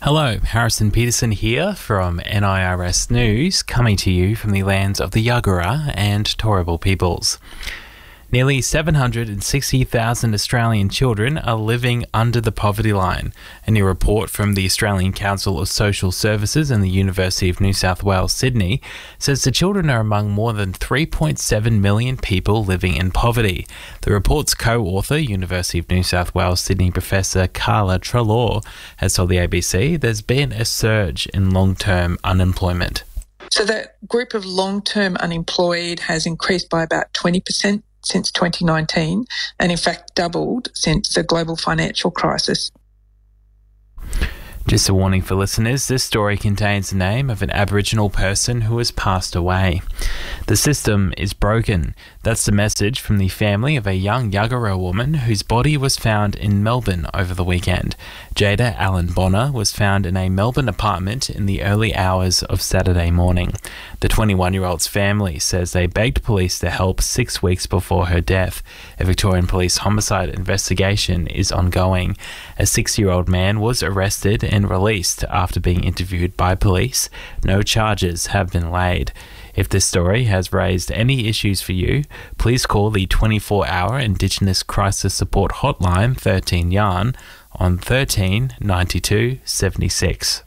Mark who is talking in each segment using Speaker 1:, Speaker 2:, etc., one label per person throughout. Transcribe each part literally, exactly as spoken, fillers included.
Speaker 1: Hello, Harrison Peterson here from N I R S News, coming to you from the lands of the Yagara and Turrbal peoples. Nearly seven hundred sixty thousand Australian children are living under the poverty line. A new report from the Australian Council of Social Services and the University of New South Wales, Sydney, says the children are among more than three point seven million people living in poverty. The report's co-author, University of New South Wales, Sydney Professor Carla Treloar, has told the A B C there's been a surge in long-term unemployment.
Speaker 2: So the group of long-term unemployed has increased by about twenty percent since twenty nineteen, and in fact doubled since the global financial crisis.
Speaker 1: Just a warning for listeners, this story contains the name of an Aboriginal person who has passed away. The system is broken. That's the message from the family of a young Yagara woman whose body was found in Melbourne over the weekend. Jada Allen Bonner was found in a Melbourne apartment in the early hours of Saturday morning. The twenty-one-year-old's family says they begged police to help six weeks before her death. A Victorian Police homicide investigation is ongoing. A six-year-old man was arrested and released after being interviewed by police. No charges have been laid. If this story has raised any issues for you, please call the twenty-four hour Indigenous Crisis Support Hotline thirteen Yarn on thirteen ninety-two seventy-six.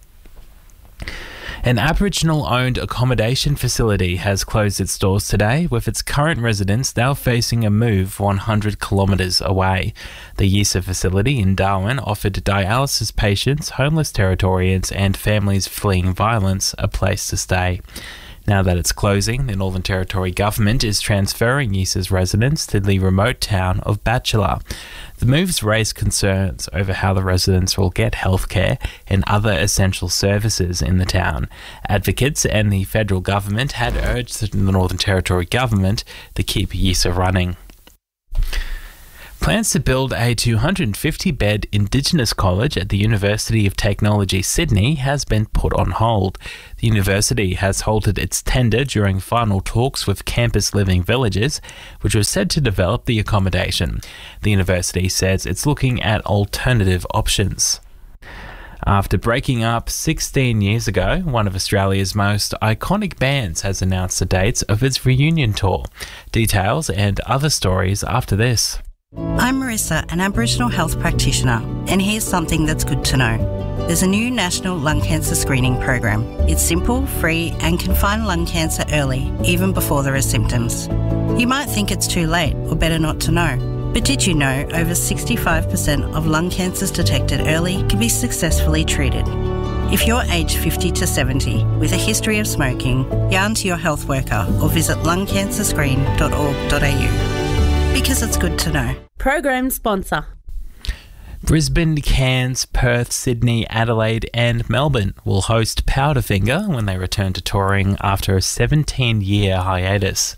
Speaker 1: An Aboriginal-owned accommodation facility has closed its doors today, with its current residents now facing a move one hundred kilometres away. The Yisa facility in Darwin offered dialysis patients, homeless Territorians and families fleeing violence a place to stay. Now that it's closing, the Northern Territory government is transferring Yisa's residents to the remote town of Batchelor. The moves raise concerns over how the residents will get healthcare and other essential services in the town. Advocates and the federal government had urged the Northern Territory government to keep Yisa running. Plans to build a two hundred fifty bed Indigenous college at the University of Technology, Sydney, has been put on hold. The university has halted its tender during final talks with Campus Living Villages, which was said to develop the accommodation. The university says it's looking at alternative options. After breaking up sixteen years ago, one of Australia's most iconic bands has announced the dates of its reunion tour. Details and other stories after this.
Speaker 3: I'm Marissa, an Aboriginal health practitioner, and here's something that's good to know. There's a new national lung cancer screening program. It's simple, free, and can find lung cancer early, even before there are symptoms. You might think it's too late or better not to know, but did you know over sixty-five percent of lung cancers detected early can be successfully treated? If you're aged fifty to seventy with a history of smoking, yarn to your health worker or visit lung cancer screen dot org dot a u. Because it's good to know.
Speaker 4: Program sponsor.
Speaker 1: Brisbane, Cairns, Perth, Sydney, Adelaide and Melbourne will host Powderfinger when they return to touring after a seventeen-year hiatus.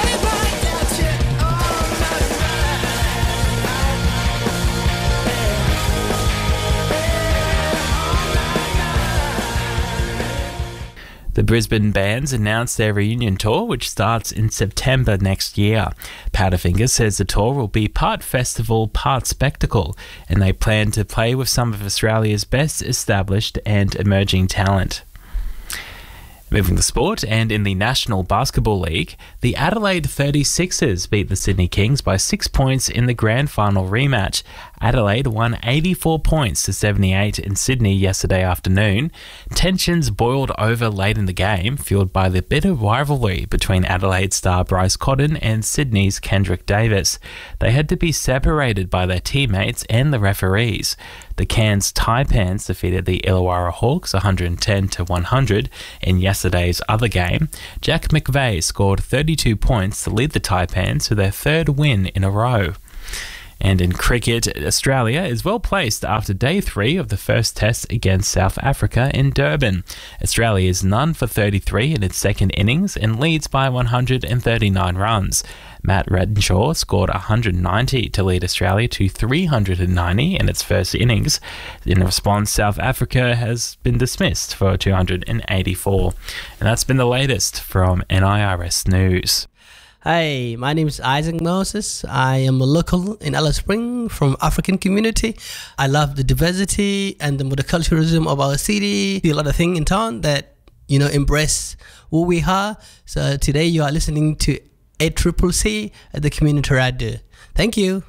Speaker 1: The Brisbane bands announced their reunion tour, which starts in September next year. Powderfinger says the tour will be part festival, part spectacle, and they plan to play with some of Australia's best established and emerging talent. Moving to sport, and in the National Basketball League, the Adelaide thirty-sixers beat the Sydney Kings by six points in the grand final rematch. Adelaide won eighty-four points to seventy-eight in Sydney yesterday afternoon. Tensions boiled over late in the game, fueled by the bitter rivalry between Adelaide star Bryce Cotton and Sydney's Kendrick Davis. They had to be separated by their teammates and the referees. The Cairns Taipans defeated the Illawarra Hawks one hundred ten to one hundred in yesterday's other game. Jack McVeigh scored thirty-two points to lead the Taipans to their third win in a row. And in cricket, Australia is well placed after day three of the first test against South Africa in Durban. Australia is none for thirty-three in its second innings and leads by one hundred thirty-nine runs. Matt Renshaw scored one hundred ninety to lead Australia to three hundred ninety in its first innings. In response, South Africa has been dismissed for two hundred eighty-four. And that's been the latest from N I R S News.
Speaker 4: Hi, my name is Isaac Moses. I am a local in Alice Springs from African community. I love the diversity and the multiculturalism of our city. See a lot of things in town that, you know, embrace who we are. So today you are listening to eight C C C at the community radio. Thank you.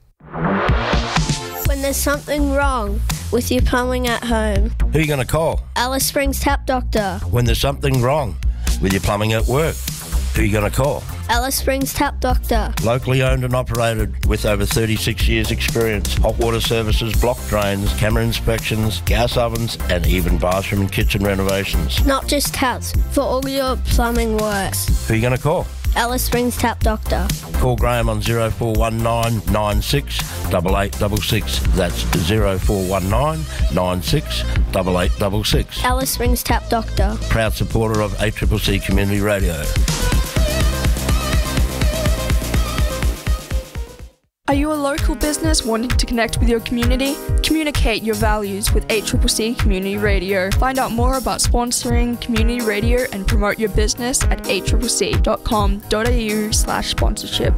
Speaker 5: When there's something wrong with your plumbing at home,
Speaker 6: who are you going to call?
Speaker 5: Alice Springs Tap Doctor.
Speaker 6: When there's something wrong with your plumbing at work, who are you going to call?
Speaker 5: Alice Springs Tap Doctor.
Speaker 6: Locally owned and operated with over thirty-six years experience. Hot water services, block drains, camera inspections, gas ovens and even bathroom and kitchen renovations.
Speaker 5: Not just taps, for all your plumbing works.
Speaker 6: Who are you going to call?
Speaker 5: Alice Springs Tap Doctor.
Speaker 6: Call Graham on zero four one nine nine six eight eight six six. That's zero four one nine nine six eight eight six six.
Speaker 5: Alice Springs Tap Doctor.
Speaker 6: Proud supporter of eight C C C Community Radio.
Speaker 7: Are you a local business wanting to connect with your community? Communicate your values with eight C C C Community Radio. Find out more about sponsoring community radio and promote your business at eight c c c dot com dot a u slash sponsorship.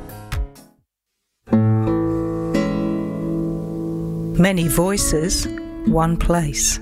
Speaker 8: Many voices, one place.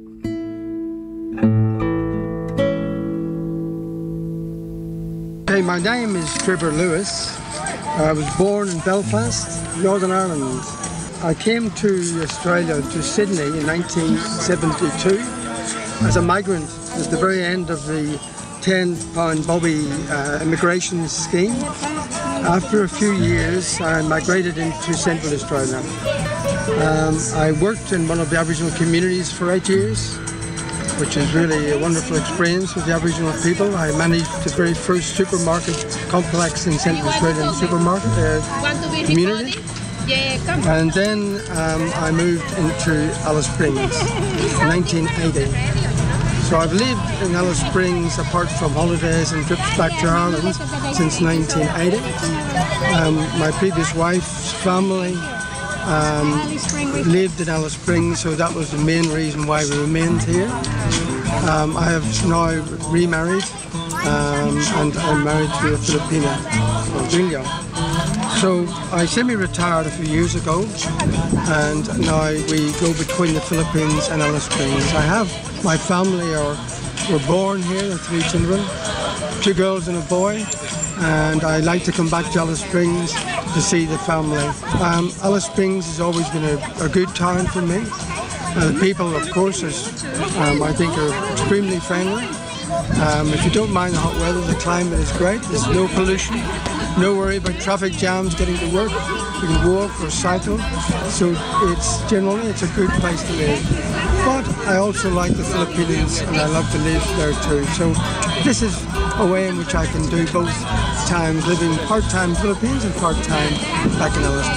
Speaker 9: Hey, my name is Trevor Lewis. I was born in Belfast, Northern Ireland. I came to Australia, to Sydney in nineteen seventy-two as a migrant at the very end of the ten pound Bobby uh, immigration scheme. After a few years, I migrated into Central Australia. Um, I worked in one of the Aboriginal communities for eight years, which is really a wonderful experience with the Aboriginal people. I managed the very first supermarket complex in Central Australian supermarket uh, community. And then um, I moved into Alice Springs in nineteen eighty. So I've lived in Alice Springs, apart from holidays and trips back to Ireland, since nineteen eighty. Um, my previous wife's family Um, lived in Alice Springs, so that was the main reason why we remained here. Um, I have now remarried, um, and I'm married to a Filipina, or gringo. So I semi-retired a few years ago, and now we go between the Philippines and Alice Springs. I have my family are were born here, three children, two girls and a boy, and I like to come back to Alice Springs to see the family. Um, Alice Springs has always been a, a good town for me. Uh, the people, of course, is, um, I think are extremely friendly. Um, if you don't mind the hot weather, the climate is great. There's no pollution, no worry about traffic jams getting to work. You can walk or cycle. So it's generally, it's a good place to live. But I also like the Philippines, and I love to live there too. So this is a way in which I can do both times, living part-time in the Philippines and part-time back in Alice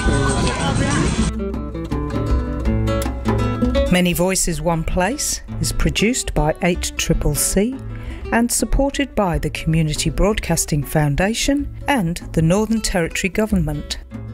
Speaker 9: Springs.
Speaker 8: Many Voices, One Place is produced by eight C C C and supported by the Community Broadcasting Foundation and the Northern Territory Government.